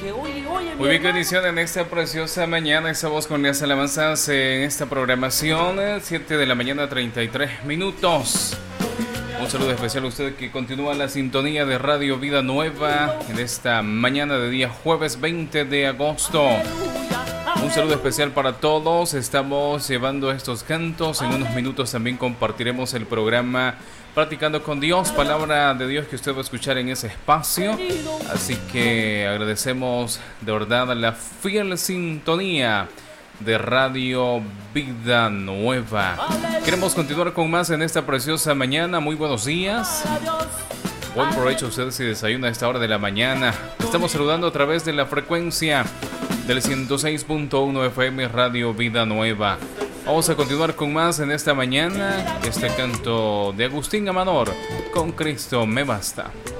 Muy bien, qué bendición en esta preciosa mañana. Estamos con las alabanzas en esta programación. 7 de la mañana, 33 minutos. Un saludo especial a usted que continúa la sintonía de Radio Vida Nueva en esta mañana de día jueves 20 de agosto. Un saludo especial para todos. Estamos llevando estos cantos. En unos minutos también compartiremos el programa Practicando con Dios, palabra de Dios que usted va a escuchar en ese espacio. Así que agradecemos de verdad la fiel sintonía de Radio Vida Nueva. Queremos continuar con más en esta preciosa mañana. Muy buenos días. Buen provecho a usted si desayuna a esta hora de la mañana. Estamos saludando a través de la frecuencia del 106.1 FM Radio Vida Nueva. Vamos a continuar con más en esta mañana. Este canto de Agustín Amador, Con Cristo me basta.